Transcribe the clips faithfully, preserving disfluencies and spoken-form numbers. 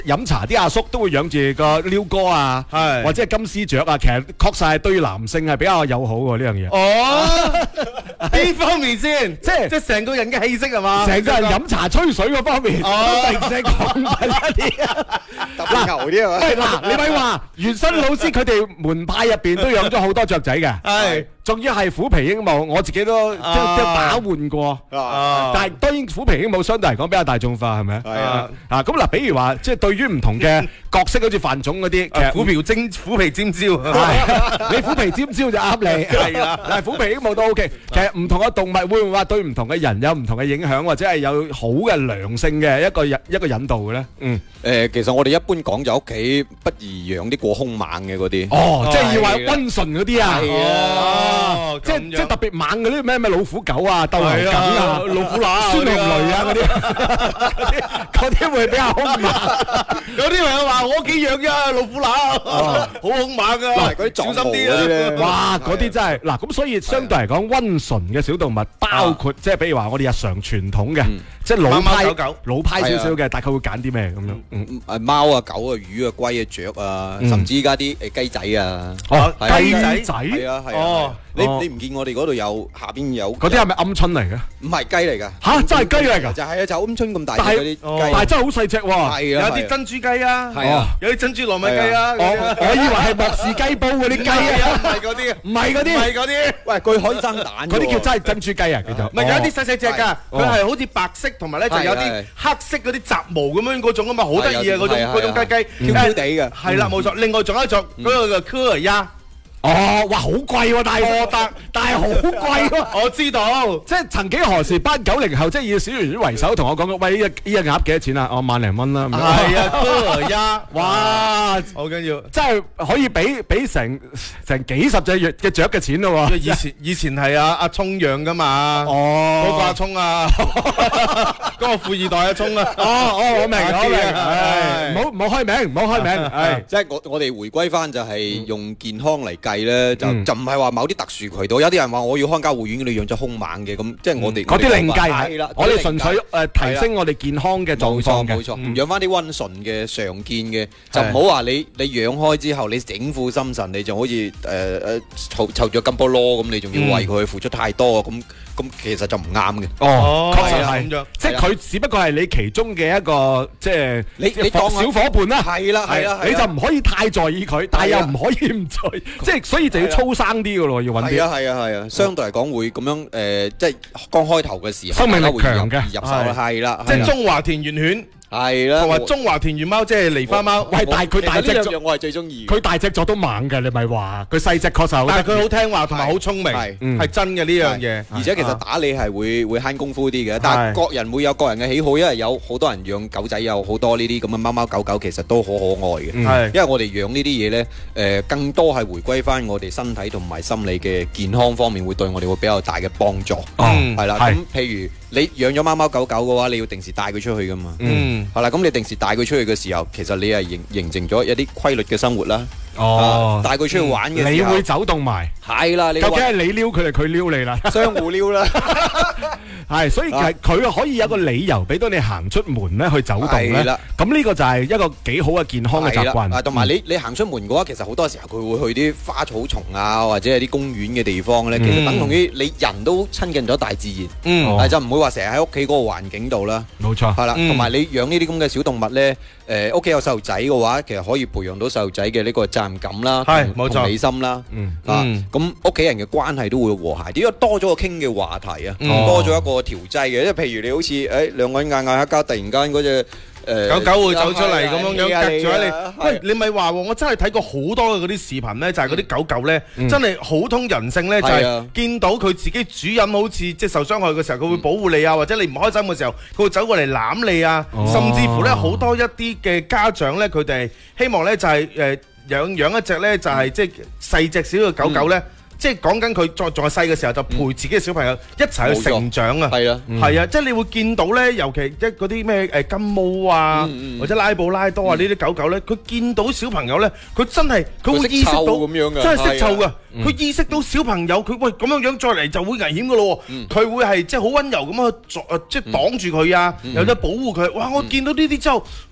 飲茶啲阿叔都會養住個鷯哥啊，或者係金絲雀啊，其實確實係對男性係比較友好喎呢樣嘢。 哦，呢方面先，即係即係成個人嘅氣息係嘛？ 成個人飲茶吹水嗰方面， 哦， 零舍講緊一啲啊， 特別牛啲啊！ 喂嗱，你咪話原生老師佢哋門派入邊都養咗好多雀仔嘅， 係。 仲要係虎皮鸚鵡，我自己都即係打換過。但係當然虎皮鸚鵡相對嚟講比較大眾化，係咪啊？ 係啊。 啊咁嗱，比如話即係對於唔同嘅角色，好似范總嗰啲，其實虎皮尖虎皮尖椒， 你虎皮尖椒就啱你。係啦，但係虎皮鸚鵡都 OK。其實唔同嘅動物會唔會話對唔同嘅人有唔同嘅影響，或者係有好嘅良性嘅一個引一個引導嘅咧？嗯。 誒，其實我哋一般講就屋企不宜養啲過兇猛嘅嗰啲。 哦，即係要話溫順嗰啲啊。 係啊。 哦，即係即係特別猛嗰啲咩咩老虎狗啊、鬥牛梗啊、老虎乸、酸龍雷啊嗰啲，嗰啲會比較兇猛。 有啲朋友話我屋企養嘅老虎乸，好兇猛噶， 嗰啲小心啲啊！哇，嗰啲真係嗱，咁所以相對嚟講溫順嘅小動物，包括即係比如話我哋日常傳統嘅，即係老派老派少少嘅，大概會揀啲咩咁樣？ 嗯，誒貓啊、狗啊、魚啊、龜啊、雀啊，甚至依家啲誒雞仔啊， 哦，雞仔係啊係啊。你你唔見我哋嗰度有下邊有嗰啲係咪鵪鶉嚟嘅？ 唔係雞嚟㗎嚇，真係雞嚟㗎？ 就係啊，就鵪鶉咁大隻嗰啲雞， 但係真係好細隻喎。 係啊， 有啲珍珠雞啊， 係啊， 有啲珍珠糯米雞啊。 我我以為係莫氏雞煲嗰啲雞啊， 唔係嗰啲， 唔係嗰啲， 唔係嗰啲。 喂，佢可以生蛋， 嗰啲叫真係珍珠雞啊，叫做。 唔係有啲細細隻㗎，佢係好似白色同埋咧就有啲黑色嗰啲雜毛咁樣嗰種啊嘛，好得意啊嗰種嗰種雞雞， 嬌嬌地嘅。 係啦，冇錯。另外仲有一種嗰個叫科爾鴨。 哦，哇，好貴喎，但係但但係好貴喎， 我知道， 即係曾幾何時班九零後即係以小圓魚為首，同我講過，喂，呢隻呢隻鴨幾多錢啊？我萬零蚊啦。 係啊，科爾鴨， 哇， 好緊要， 真係可以俾俾成成幾十隻嘅雀嘅錢咯喎。 以前以前係阿阿聰養㗎嘛， 哦， 嗰個阿聰啊，嗰個富二代阿聰啊， 哦哦，我明我明，唔好唔好開名，唔好開名，係即係我我哋回歸翻就係用健康嚟計。咧就就唔係話某啲特殊渠道，有啲人話我要看家護院，你養咗兇猛嘅咁，即係我哋嗰啲另計係啦， 我哋純粹誒提升我哋健康嘅狀況嘅， 冇錯，養翻啲溫順嘅常見嘅，就唔好話你你養開之後，你整副心神，你就好似誒誒湊湊咗金波羅咁，你仲要為佢付出太多咁。咁其實就唔啱嘅。 哦，確實係，即係佢只不過係你其中嘅一個，即係你你當小伙伴啦。 係啦係啦， 你就唔可以太在意佢，但係又唔可以唔在意，即係所以就要粗生啲嘅咯，要揾啲。 係啊係啊係啊，相對嚟講會咁樣誒，即係剛開頭嘅時候， 生命力強嘅入手啦，係啦， 即係中華田園犬。 係啦， 同埋中華田園貓即係狸花貓。 喂，但係佢大隻作， 我係最中意。 佢大隻作都猛嘅，你咪話佢細隻確實好。 但係佢好聽話同埋好聰明，係真嘅呢樣嘢。 而且其實打你係會會慳功夫啲嘅，但係各人會有各人嘅喜好，因為有好多人養狗仔，有好多呢啲咁嘅貓貓狗狗，其實都好可愛嘅。係，因為我哋養呢啲嘢咧，誒更多係回歸翻我哋身體同埋心理嘅健康方面，會對我哋會比較大嘅幫助。嗯，係啦。咁譬如你養咗貓貓狗狗嘅話，你要定時帶佢出去噶嘛。嗯，係啦。咁你定時帶佢出去嘅時候，其實你係形形成咗一啲規律嘅生活啦。哦，帶佢出去玩嘅時候， 你會走動埋。 係啦， 究竟係你撩佢定佢撩你啦？ 相互撩啦。 係，所以係佢可以有個理由俾到你行出門咧去走動咧。係啦，咁呢個就係一個幾好嘅健康嘅習慣。 啊，同埋你你行出門嘅話，其實好多時候佢會去啲花草叢啊，或者係啲公園嘅地方咧。其實等同於你人都親近咗大自然。嗯，係就唔會話成日喺屋企嗰個環境度啦。 冇錯。係啦， 同埋你養呢啲咁嘅小動物咧，誒屋企有細路仔嘅話，其實可以培養到細路仔嘅呢個責任感啦， 係冇錯， 同理心啦。嗯啊，咁屋企人嘅關係都會和諧啲，因為多咗個傾嘅話題啊，多咗一個調劑嘅。因為譬如你好似誒兩個人嗌嗌一交，突然間嗰隻誒狗狗會走出嚟咁樣樣隔咗喺你。喂，你咪話喎，我真係睇過好多嘅嗰啲視頻咧，就係嗰啲狗狗咧，真係好通人性咧，就係見到佢自己主人好似即係受傷害嘅時候，佢會保護你啊，或者你唔開心嘅時候，佢會走過嚟攬你啊，甚至乎咧好多一啲嘅家長咧，佢哋希望咧就係誒養養一隻咧就係即係細隻少嘅狗狗咧。即係講緊佢仲仲係細嘅時候，就陪自己嘅小朋友一齊去成長啊！係啊，係啊，即係你會見到咧，尤其一嗰啲咩誒金毛啊，或者拉布拉多啊呢啲狗狗咧，佢見到小朋友咧，佢真係佢會意識到，真係識湊噶。佢意識到小朋友佢喂咁樣樣再嚟就會危險噶咯喎，佢會係即係好溫柔咁去即係擋住佢啊，有得保護佢。哇！我見到呢啲之後，哇！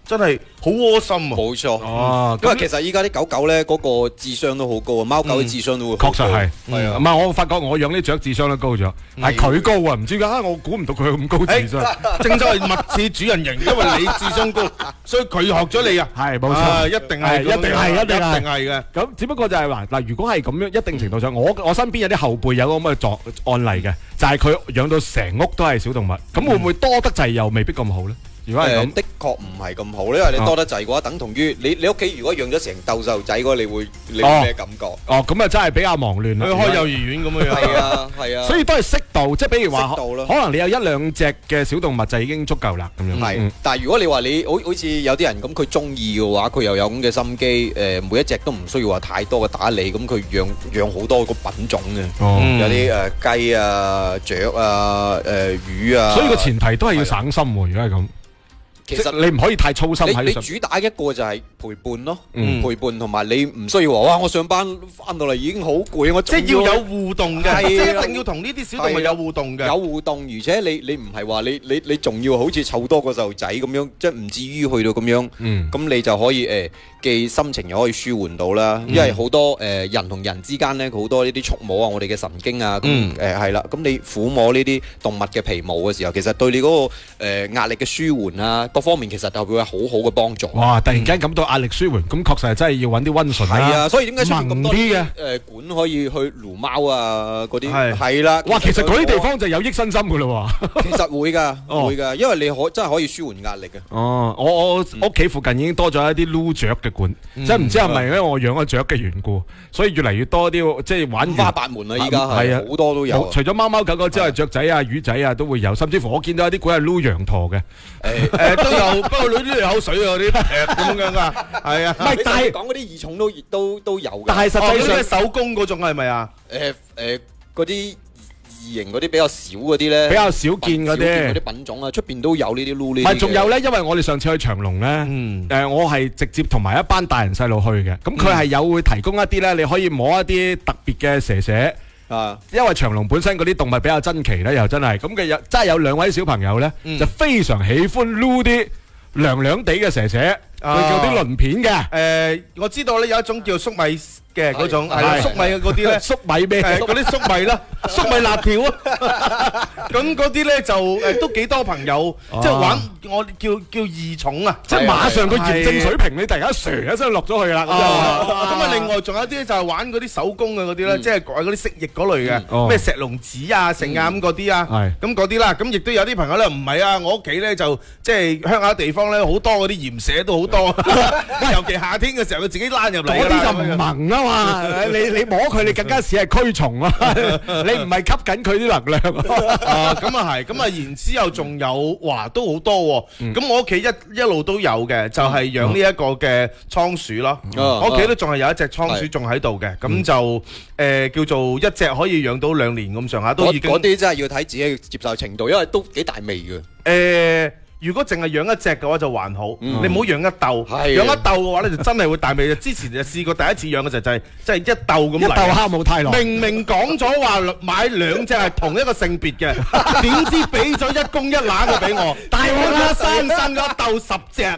真係好窩心啊！ 冇錯， 哦， 因為其實依家啲狗狗咧，嗰個智商都好高啊，貓狗嘅智商都會確實係， 係啊， 唔係我發覺我養啲雀智商都高咗，係佢高啊，唔知點解我估唔到佢咁高智商。 正所謂物似主人形，因為你智商高，所以佢學咗你啊。 係冇錯， 一定係， 一定係，一定係嘅。 咁只不過就係話嗱，如果係咁樣，一定程度上，我我身邊有啲後輩有咁嘅狀案例嘅，就係佢養到成屋都係小動物，咁會唔會多得滯又未必咁好咧？如果係咁， 的確唔係咁好咧，因為你多得滯嘅話，等同於你你屋企如果養咗成竇細路仔嘅話，你會你會咩感覺？ 哦，咁啊真係比較忙亂啦。 去開幼兒園咁樣。 係啊係啊。 所以都係適度，即係比如話， 適度咯。 可能你有一兩隻嘅小動物就已經足夠啦，咁樣。 係，但係如果你話你好好似有啲人咁，佢中意嘅話，佢又有咁嘅心機，誒每一隻都唔需要話太多嘅打理，咁佢養養好多個品種嘅，有啲誒雞啊、雀啊、誒魚啊。 所以個前提都係要省心喎，如果係咁。 其實你唔可以太操心喺你你主打一個就係陪伴咯，陪伴同埋你唔需要話哇！我上班翻到嚟已經好攰，我即係要有互動嘅，即係一定要同呢啲小動物有互動嘅， 有互動，而且你你唔係話你你你仲要好似湊多個細路仔咁樣，即係唔至於去到咁樣，咁你就可以誒既心情又可以舒緩到啦。因為好多誒人同人之間咧，好多呢啲觸摸啊，我哋嘅神經啊，咁誒係啦，咁你撫摸呢啲動物嘅皮毛嘅時候，其實對你嗰個誒壓力嘅舒緩啊，各方面其實就會有好好嘅幫助。 哇！突然間感到壓力舒緩，咁確實係真係要揾啲溫順啦。 係啊，所以點解出現咁多啲嘅誒館可以去撸貓啊嗰啲？係係啦。 哇！其實嗰啲地方就有益身心㗎咯喎。 其實會㗎，會㗎，因為你可真係可以舒緩壓力嘅。 哦，我我屋企附近已經多咗一啲擼雀嘅館，即係唔知係咪因為我養咗雀嘅緣故，所以越嚟越多啲即係玩五花八門啦！依家係好多都有。 除咗貓貓狗狗之外，雀仔啊、魚仔啊都會有，甚至乎我見到有啲館係擼羊駝嘅。 誒誒都有，不過女啲口水啊嗰啲誒咁樣噶，係啊。 唔係，但係講嗰啲異寵都都都有嘅。 但係實際上手工嗰種係咪啊？ 誒誒嗰啲異形嗰啲比較少嗰啲咧， 比較少見嗰啲嗰啲品種啊，出邊都有呢啲擼呢啲。 唔係，仲有咧，因為我哋上次去長隆咧，誒我係直接同埋一班大人細路去嘅，咁佢係有會提供一啲咧，你可以摸一啲特別嘅蛇蛇。啊，因為長隆本身嗰啲動物比較珍奇咧，又真係咁嘅有真係有兩位小朋友咧，就非常喜歡擼啲涼涼地嘅蛇蛇，佢叫啲鱗片嘅。 誒，我知道咧有一種叫粟米嘅嗰種，係粟米嘅嗰啲咧， 粟米咩？ 嗰啲粟米啦，粟米辣條啊。咁嗰啲咧就誒都幾多朋友即係玩，我叫叫異寵啊， 即係馬上個驗證水平，你突然間唰一聲落咗去啦。咁啊，另外仲有啲就係玩嗰啲手工嘅嗰啲咧，即係改嗰啲蜥蜴嗰類嘅，咩石龍子啊、成啊咁嗰啲啊，咁嗰啲啦。咁亦都有啲朋友咧唔係啊，我屋企咧就即係鄉下地方咧好多嗰啲鹽蛇都好多，尤其夏天嘅時候佢自己躝入嚟。 嗰啲就唔萌啊嘛，你你摸佢，你更加似係驅蟲啊！你唔係吸緊佢啲能量啊！咁啊係，咁啊然之後仲有，哇都好多喎！咁我屋企一一路都有嘅，就係養呢一個嘅倉鼠咯。我屋企都仲係有一隻倉鼠仲喺度嘅，咁就誒叫做一隻可以養到兩年咁上下，都已經。 嗰啲真係要睇自己嘅接受程度，因為都幾大味嘅。 誒。如果淨係養一隻嘅話就還好，你唔好養一竇。養一竇嘅話咧就真係會大味。之前就試過第一次養嘅時候就係即係一竇咁嚟。 一竇哈姆太郎。明明講咗話買兩隻係同一個性別嘅，點知俾咗一公一乸嘅俾我，大鑊啦！生生咗一竇十隻。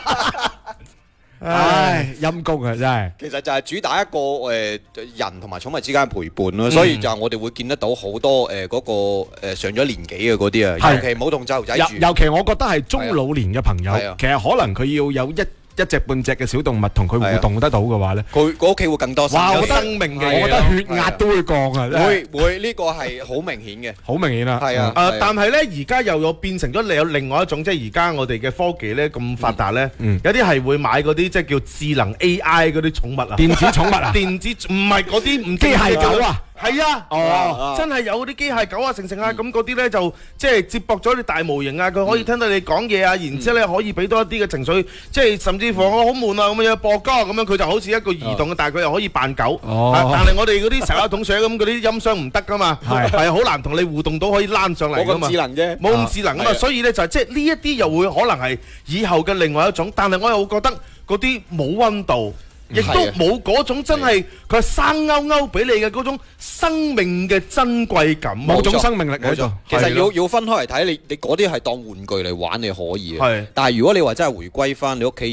唉，陰公啊，真係。 其實就係主打一個誒人同埋寵物之間嘅陪伴咯，所以就係我哋會見得到好多誒嗰個誒上咗年紀嘅嗰啲啊，尤其冇同細路仔住。 尤其我覺得係中老年嘅朋友，其實可能佢要有一一隻半隻嘅小動物同佢互動得到嘅話咧， 佢佢屋企會更多哇！我覺得生命嘅， 我覺得血壓都會降啊！ 會會呢個係好明顯嘅， 好明顯啦。 係啊， 誒，但係咧而家又有變成咗你有另外一種，即係而家我哋嘅科技咧咁發達咧，有啲係會買嗰啲即係叫智能 A I 嗰啲寵物啊， 電子寵物啊， 電子唔係嗰啲唔機械狗啊。 係啊，哦，真係有啲機械狗啊，成成啊，咁嗰啲咧就即係接駁咗啲大模型啊，佢可以聽到你講嘢啊，然之後咧可以俾多一啲嘅情緒，即係甚至乎我好悶啊咁樣播歌咁樣，佢就好似一個移動嘅，但係佢又可以扮狗。哦，但係我哋嗰啲成日桶水咁嗰啲音箱唔得噶嘛，係係好難同你互動到可以躝上嚟噶嘛。 冇咁智能啫， 冇咁智能啊嘛，所以咧就係即係呢一啲又會可能係以後嘅另外一種，但係我又覺得嗰啲冇溫度。 亦都冇嗰種真係佢係生勾勾俾你嘅嗰種生命嘅珍貴感， 冇種生命力喺度。 其實要要分開嚟睇，你你嗰啲係當玩具嚟玩你可以嘅，但係如果你話真係回歸翻你屋企。